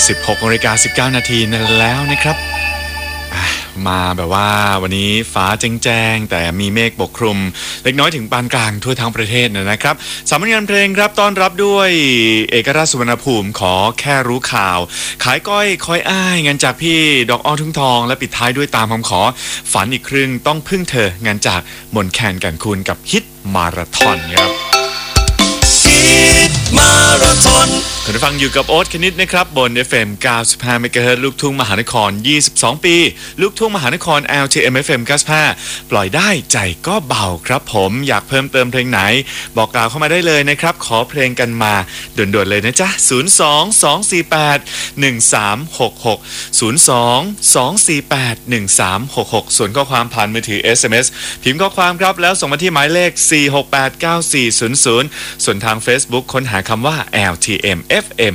16:19 นาทีนั่นแล้วนะครับมาแบบว่าวันนี้ฟ้าแจ้งแต่มีเมฆปกคลุมเล็กน้อยถึงปานกลางทั่วทั้งประเทศนะครับสำนักงานเพลงครับต้อนรับด้วยเอกราชสุวรรณภูมิขอแค่รู้ข่าวขายก้อยคอยอ้ายงานจากพี่ดอกอ้อทุ่งทองและปิดท้ายด้วยตามคำขอฝันอีกครึ่งต้องพึ่งเธองานจากมนแคนกันคูณกับฮิตมาราธอนครับมาราธอนคุณผู้ฟังอยู่กับโอ๊ตคณิตนะครับบน FM 95 MHz ลูกทุ่งมหานคร22ปีลูกทุ่งมหานคร LTM FM 95ปล่อยได้ใจก็เบาครับผมอยากเพิ่มเติมเพลงไหนบอกกล่าวเข้ามาได้เลยนะครับขอเพลงกันมาด่วนๆเลยนะจ๊ะ02-248-1366 02-248-1366ส่วนข้อความผ่านมือถือ SMS พิมพ์ข้อความครับแล้วส่งมาที่หมายเลข4689400ส่วนทาง Facebook ค้นหาคำว่า LTM FM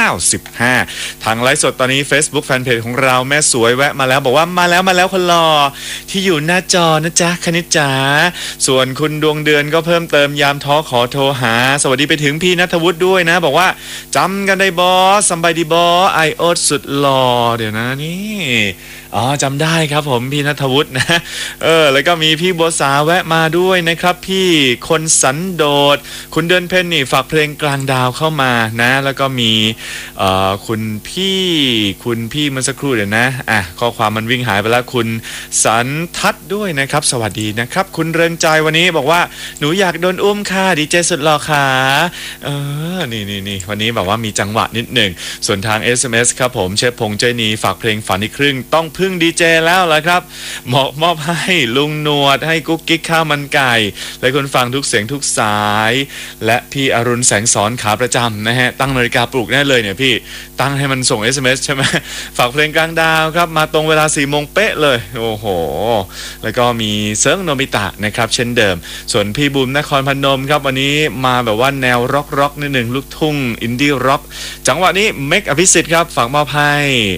95ทางไลฟ์สดตอนนี้ Facebook Fanpage ของเราแม่สวยแวะมาแล้วบอกว่ามาแล้วคนหล่อที่อยู่หน้าจอนะจ๊ะคณิตจ๋าส่วนคุณดวงเดือนก็เพิ่มเติมยามท้อขอโทรหาสวัสดีไปถึงพี่ณัฐวุฒิด้วยนะบอกว่าจำกันได้บอสบายดีบอไอโอ๊ตสุดหล่อเดี๋ยวนะนี่จำได้ครับผมพี่ณัฐวุฒินะแล้วก็มีพี่บัวสาแวะมาด้วยนะครับพี่คนสันโดษคุณเดือนเพ็ญนี่ฝากเพลงกลางดาวเข้ามานะแล้วก็มีคุณพี่เมื่อสักครู่เดี๋ยวนะข้อความมันวิ่งหายไปแล้วคุณสันทัศน์ด้วยนะครับสวัสดีนะครับคุณเริงใจวันนี้บอกว่าหนูอยากโดนอุ้มค่ะดีเจสุดหล่อค่ะนี่วันนี้แบบว่ามีจังหวะนิดหนึ่งส่วนทาง SMS ครับผมเชฟพงษ์เจนีฝากเพลงฝันอีกครึ่งต้องพึ่งดีเจแล้วล่ะครับมอบให้ลุงหนวดให้กุ๊กกิ๊กข้าวมันไก่และคนฟังทุกเสียงทุกสายและพี่อรุณแสงสอนขาประจำนะฮะตั้งนาฬิกาปลุกแน่เลยเนี่ยพี่ตั้งให้มันส่ง SMS ใช่ไหมฝากเพลงกลางดาวครับมาตรงเวลา 4 โมงเป๊ะเลยโอ้โหแล้วก็มีเซิร์งโนบิตะนะครับเช่นเดิมส่วนพี่บุญนครพนมครับวันนี้มาแบบว่าแนวร็อกนิดหนึ่งลูกทุ่งอินดี้ร็อกจังหวะนี้เมกอภิสิทธิ์ครับฝากมอบให้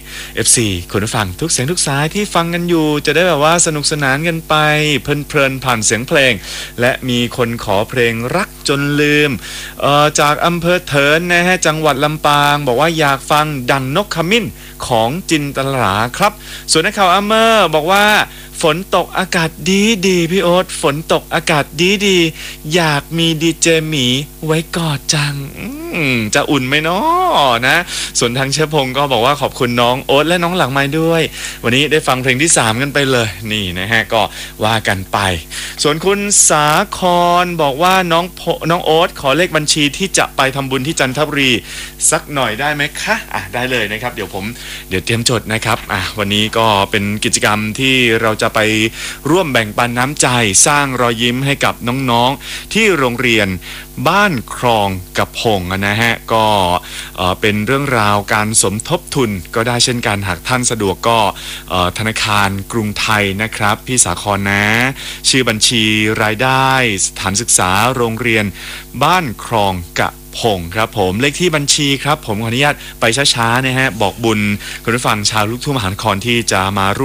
FC คุณผู้ฟังทุกเสียงทุกสายที่ฟังกันอยู่จะได้แบบว่าสนุกสนานกันไปเพลินผ่านเสียงเพลงและมีคนขอเพลงรักจนลืมจากอำเภอเถินนะฮะจังหวัดลำปางบอกว่าอยากฟังดังนกขมิ้นของจินตลาครับส่วนนักข่าวอัมเมอร์บอกว่าฝนตกอากาศดีพี่โอ๊ตฝนตกอากาศดีอยากมีดีเจหมีไว้กอดจังจะอุ่นไหมเนาะนะส่วนทางเชฟพงศ์ก็บอกว่าขอบคุณน้องโอ๊ตและน้องหลังไม้ด้วยวันนี้ได้ฟังเพลงที่3กันไปเลยนี่นะฮะก็ว่ากันไปส่วนคุณสาครบอกว่าน้องโอ๊ตขอเลขบัญชีที่จะไปทำบุญที่จันทบุรีสักหน่อยได้ไหมคะได้เลยนะครับเดี๋ยวเตรียมจดนะครับวันนี้ก็เป็นกิจกรรมที่เราจะไปร่วมแบ่งปันน้ำใจสร้างรอยยิ้มให้กับน้องๆที่โรงเรียนบ้านครองกับพงนะฮะก็เป็นเรื่องราวการสมทบทุนก็ได้เช่นกันหากท่านสะดวกก็ธนาคารกรุงไทยนะครับพี่สาครนะชื่อบัญชีรายได้สถานศึกษาโรงเรียนบ้านครองกับพงครับผมเลขที่บัญชีครับผมขออนุญาตไปช้าๆนะฮะบอกบุญคุณผู้ฟังชาวลูกทุ่งมหานครที่จะมาร่วม